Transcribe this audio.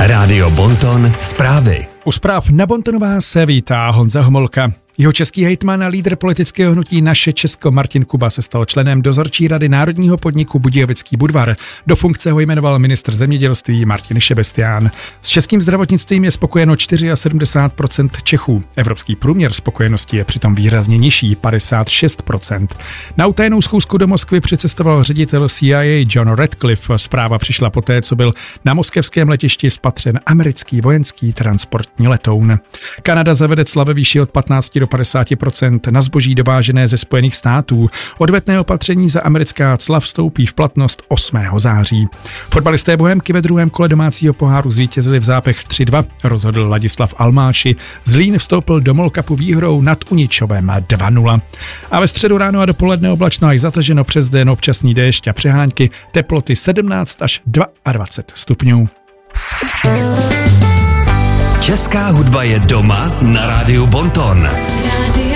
Rádio Bonton zprávy. U zpráv na Bontonu vás se vítá Honza Homolka. Jeho český hejtman a lídr politického hnutí Naše Česko Martin Kuba se stal členem dozorčí rady národního podniku Budějovický Budvar. Do funkce ho jmenoval ministr zemědělství Martin Šebestián. S českým zdravotnictvím je spokojeno 74% Čechů. Evropský průměr spokojenosti je přitom výrazně nižší, 56%. Na utajenou schůzku do Moskvy přicestoval ředitel CIA John Ratcliffe. Zpráva přišla poté, co byl na moskevském letišti spatřen americký vojenský transportní letoun. Kanada zavede cla ve výši od 15 do 50% na zboží dovážené ze Spojených států. Odvetné opatření za americká cla vstoupí v platnost 8. září. Fotbalisté Bohemky ve druhém kole domácího poháru zvítězili v zápech 3-2, rozhodl Ladislav Almáši. Zlín vstoupil do MOL Cupu výhrou nad Uničovem 2-0. A ve středu ráno a dopoledne oblačno až zataženo přes den, občasný déšť a přehánky, teploty 17 až 22 stupňů. Česká hudba je doma na Rádiu Bonton.